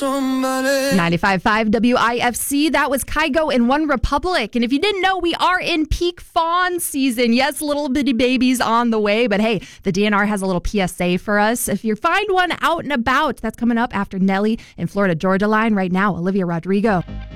95.5 WIFC. That was Kygo and One Republic. And if you didn't know, we are in peak fawn season. Yes, little bitty babies on the way. But hey, the DNR has a little PSA for us. If you find one out and about, that's coming up after Nelly in Florida Georgia Line right now. Olivia Rodrigo.